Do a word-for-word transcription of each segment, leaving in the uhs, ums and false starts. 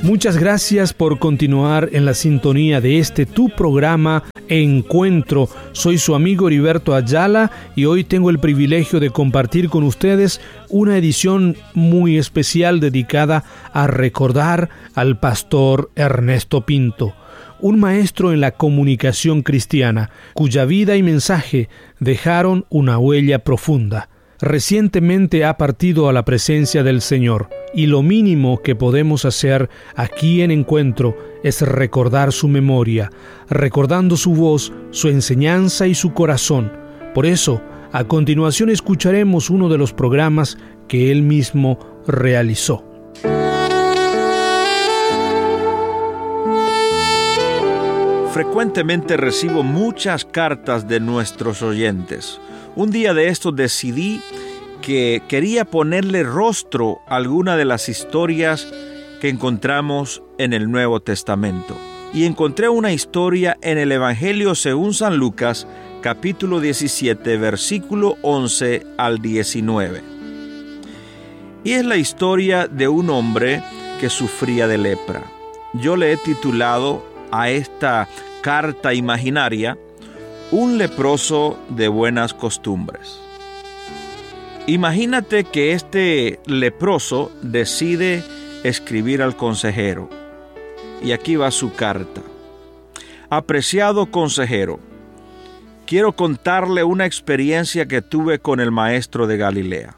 Muchas gracias por continuar en la sintonía de este tu programa Encuentro. Soy su amigo Heriberto Ayala y hoy tengo el privilegio de compartir con ustedes una edición muy especial dedicada a recordar al pastor Ernesto Pinto, un maestro en la comunicación cristiana, cuya vida y mensaje dejaron una huella profunda. Recientemente ha partido a la presencia del Señor, y lo mínimo que podemos hacer aquí en Encuentro es recordar su memoria, recordando su voz, su enseñanza y su corazón. Por eso, a continuación escucharemos uno de los programas que él mismo realizó. Frecuentemente recibo muchas cartas de nuestros oyentes. Un día de estos decidí que quería ponerle rostro a alguna de las historias que encontramos en el Nuevo Testamento. Y encontré una historia en el Evangelio según San Lucas, capítulo diecisiete, versículo once al diecinueve. Y es la historia de un hombre que sufría de lepra. Yo le he titulado a esta carta imaginaria un leproso de buenas costumbres. Imagínate que este leproso decide escribir al consejero. Y aquí va su carta. Apreciado consejero, quiero contarle una experiencia que tuve con el maestro de Galilea.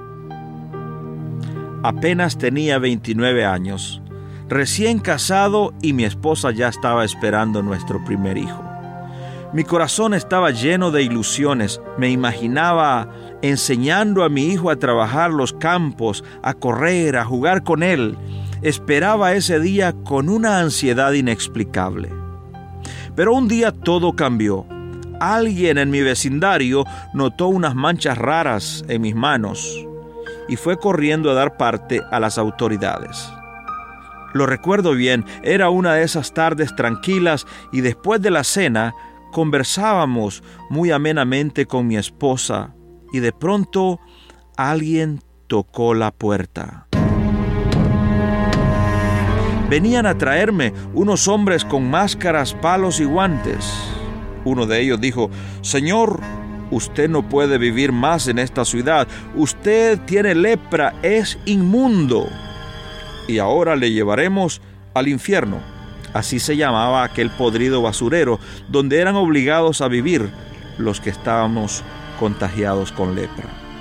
Apenas tenía veintinueve años, recién casado, y mi esposa ya estaba esperando nuestro primer hijo. Mi corazón estaba lleno de ilusiones. Me imaginaba enseñando a mi hijo a trabajar los campos, a correr, a jugar con él. Esperaba ese día con una ansiedad inexplicable. Pero un día todo cambió. Alguien en mi vecindario notó unas manchas raras en mis manos y fue corriendo a dar parte a las autoridades. Lo recuerdo bien, era una de esas tardes tranquilas y después de la cena conversábamos muy amenamente con mi esposa y de pronto alguien tocó la puerta. Venían a traerme unos hombres con máscaras, palos y guantes. Uno de ellos dijo: «Señor, usted no puede vivir más en esta ciudad. Usted tiene lepra, es inmundo. Y ahora le llevaremos al infierno». Así se llamaba aquel podrido basurero donde eran obligados a vivir los que estábamos contagiados con lepra.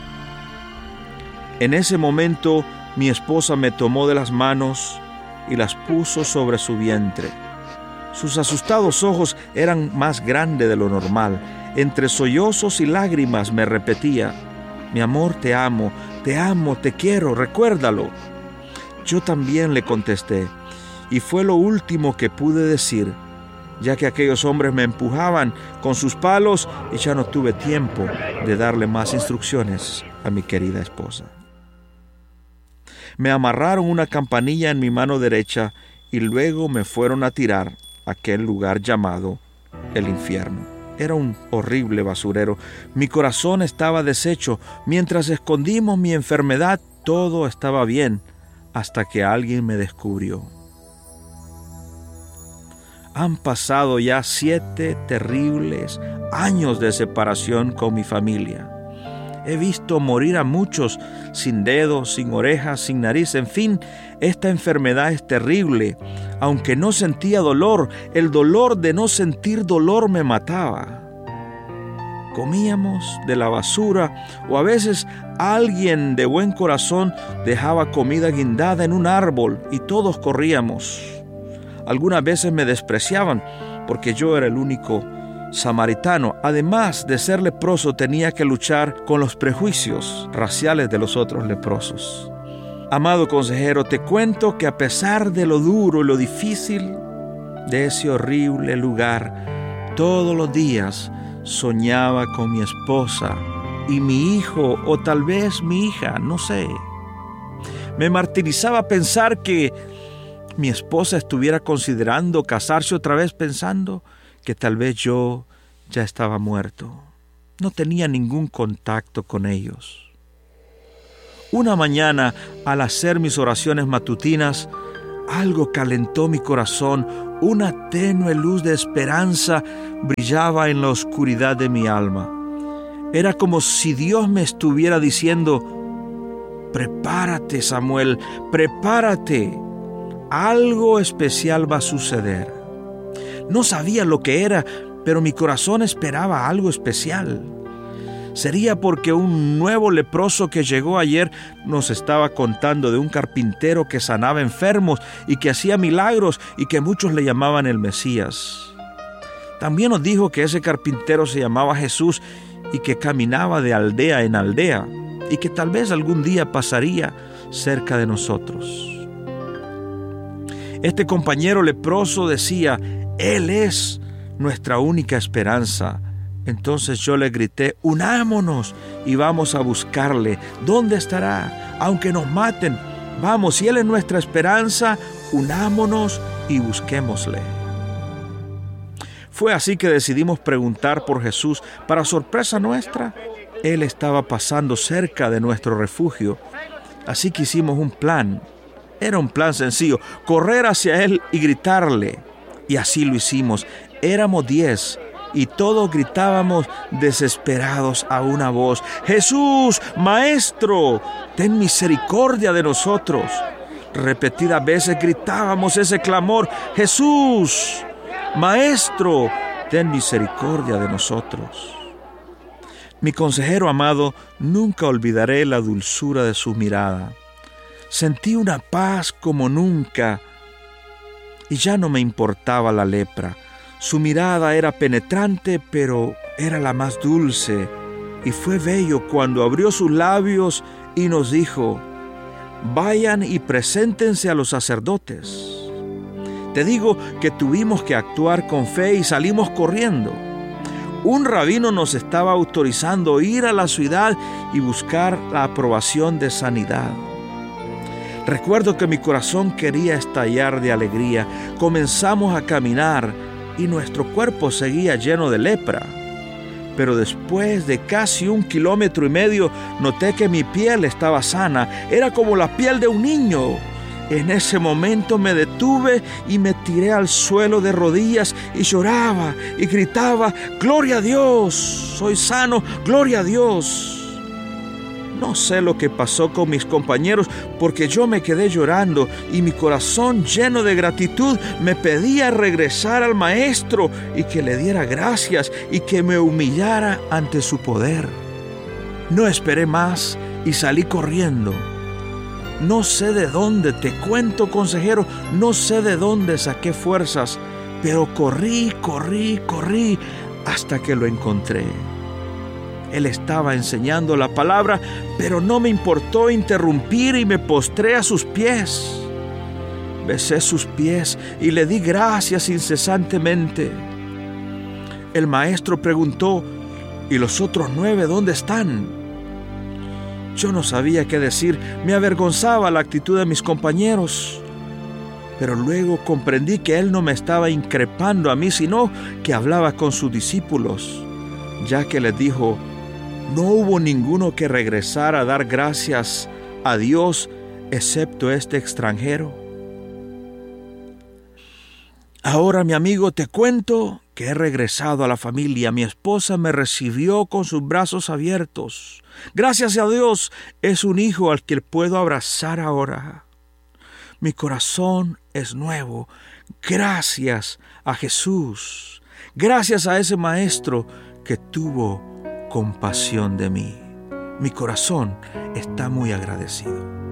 En ese momento mi esposa me tomó de las manos y las puso sobre su vientre. Sus asustados ojos eran más grandes de lo normal. Entre sollozos y lágrimas me repetía: «Mi amor, te amo, te amo, te quiero, recuérdalo». Yo también le contesté, y fue lo último que pude decir, ya que aquellos hombres me empujaban con sus palos y ya no tuve tiempo de darle más instrucciones a mi querida esposa. Me amarraron una campanilla en mi mano derecha y luego me fueron a tirar a aquel lugar llamado el infierno. Era un horrible basurero. Mi corazón estaba deshecho. Mientras escondimos mi enfermedad, todo estaba bien, hasta que alguien me descubrió. Han pasado ya siete terribles años de separación con mi familia. He visto morir a muchos sin dedos, sin orejas, sin nariz. En fin, esta enfermedad es terrible. Aunque no sentía dolor, el dolor de no sentir dolor me mataba. Comíamos de la basura, o a veces alguien de buen corazón dejaba comida guindada en un árbol y todos corríamos. Algunas veces me despreciaban porque yo era el único samaritano. Además de ser leproso, tenía que luchar con los prejuicios raciales de los otros leprosos. Amado consejero, te cuento que a pesar de lo duro y lo difícil de ese horrible lugar, todos los días soñaba con mi esposa y mi hijo, o tal vez mi hija, no sé. Me martirizaba pensar que mi esposa estuviera considerando casarse otra vez, pensando que tal vez yo ya estaba muerto. No tenía ningún contacto con ellos. Una mañana, al hacer mis oraciones matutinas, algo calentó mi corazón. Una tenue luz de esperanza brillaba en la oscuridad de mi alma. Era como si Dios me estuviera diciendo: prepárate, Samuel, prepárate. Algo especial va a suceder. No sabía lo que era, pero mi corazón esperaba algo especial. Sería porque un nuevo leproso que llegó ayer nos estaba contando de un carpintero que sanaba enfermos y que hacía milagros y que muchos le llamaban el Mesías. También nos dijo que ese carpintero se llamaba Jesús y que caminaba de aldea en aldea y que tal vez algún día pasaría cerca de nosotros. Este compañero leproso decía: Él es nuestra única esperanza. Entonces yo le grité: unámonos y vamos a buscarle. ¿Dónde estará? Aunque nos maten, vamos, si Él es nuestra esperanza, unámonos y busquémosle. Fue así que decidimos preguntar por Jesús. Para sorpresa nuestra, Él estaba pasando cerca de nuestro refugio. Así que hicimos un plan. Era un plan sencillo: correr hacia Él y gritarle. Y así lo hicimos. Éramos diez. Y todos gritábamos desesperados a una voz: ¡Jesús, Maestro, ten misericordia de nosotros! Repetidas veces gritábamos ese clamor: ¡Jesús, Maestro, ten misericordia de nosotros! Mi consejero amado, nunca olvidaré la dulzura de su mirada. Sentí una paz como nunca y ya no me importaba la lepra. Su mirada era penetrante, pero era la más dulce. Y fue bello cuando abrió sus labios y nos dijo: vayan y preséntense a los sacerdotes. Te digo que tuvimos que actuar con fe y salimos corriendo. Un rabino nos estaba autorizando ir a la ciudad y buscar la aprobación de sanidad. Recuerdo que mi corazón quería estallar de alegría. Comenzamos a caminar y nuestro cuerpo seguía lleno de lepra. Pero después de casi un kilómetro y medio, noté que mi piel estaba sana. Era como la piel de un niño. En ese momento me detuve y me tiré al suelo de rodillas y lloraba y gritaba: ¡Gloria a Dios! ¡Soy sano! ¡Gloria a Dios! No sé lo que pasó con mis compañeros, porque yo me quedé llorando y mi corazón lleno de gratitud me pedía regresar al Maestro y que le diera gracias y que me humillara ante su poder. No esperé más y salí corriendo. No sé de dónde, te cuento, consejero, no sé de dónde saqué fuerzas, pero corrí, corrí, corrí hasta que lo encontré. Él estaba enseñando la palabra, pero no me importó interrumpir y me postré a sus pies. Besé sus pies y le di gracias incesantemente. El maestro preguntó: ¿y los otros nueve dónde están? Yo no sabía qué decir, me avergonzaba la actitud de mis compañeros. Pero luego comprendí que él no me estaba increpando a mí, sino que hablaba con sus discípulos, ya que les dijo: no hubo ninguno que regresara a dar gracias a Dios, excepto este extranjero. Ahora, mi amigo, te cuento que he regresado a la familia. Mi esposa me recibió con sus brazos abiertos. Gracias a Dios, es un hijo al que puedo abrazar ahora. Mi corazón es nuevo. Gracias a Jesús. Gracias a ese maestro que tuvo compasión de mí. Mi corazón está muy agradecido.